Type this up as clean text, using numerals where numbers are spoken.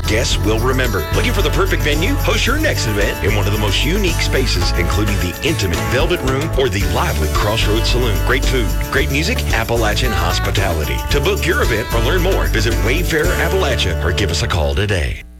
guests will remember. Looking for the perfect venue? Host your next event in one of the most unique spaces, including the intimate Velvet Room or the lively Crossroads Saloon. Great food, great music, Appalachian hospitality. To book your event or learn more, visit Wayfair Appalachia or give us a call today.